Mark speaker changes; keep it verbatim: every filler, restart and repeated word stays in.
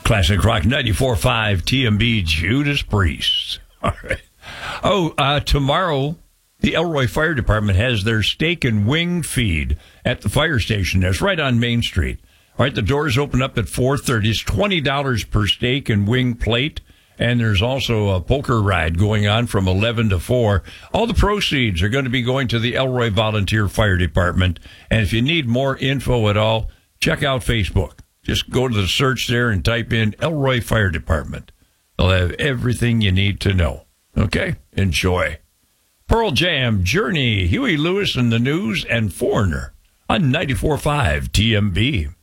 Speaker 1: Classic Rock ninety-four point five T M B, Judas Priest. All right. Oh, uh, tomorrow, the Elroy Fire Department has their steak and wing feed at the fire station. That's right on Main Street. All right, the doors open up at four thirty. It's twenty dollars per steak and wing plate. And there's also a poker ride going on from eleven to four. All the proceeds are going to be going to the Elroy Volunteer Fire Department. And if you need more info at all, check out Facebook. Just go to the search there and type in Elroy Fire Department. They'll have everything you need to know. Okay? Enjoy. Pearl Jam, Journey, Huey Lewis and the News, and Foreigner on ninety-four point five T M B.